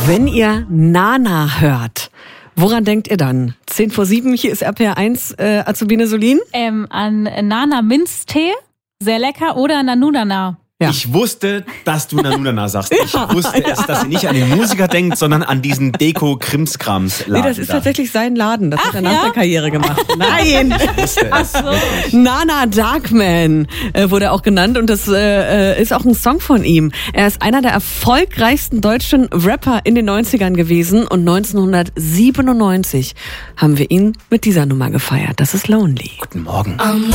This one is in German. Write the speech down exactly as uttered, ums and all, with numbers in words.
Wenn ihr Nana hört, woran denkt ihr dann? zehn vor sieben, hier ist R P R eins, äh, Azubine Solin. Ähm, an Nana Minztee, sehr lecker, oder Nanunana. Ja. Ich wusste, dass du Nanunana sagst. Ich wusste es, dass sie nicht an den Musiker denkt, sondern an diesen Deko-Krimskrams-Laden. Nee, das ist da. tatsächlich sein Laden. Das Ach, hat er nach ja? der Karriere gemacht. Nein! Ach so. Nana Darkman äh, wurde auch genannt und das äh, ist auch ein Song von ihm. Er ist einer der erfolgreichsten deutschen Rapper in den neunzigern gewesen und neunzehnhundertsiebenundneunzig haben wir ihn mit dieser Nummer gefeiert. Das ist Lonely. Guten Morgen.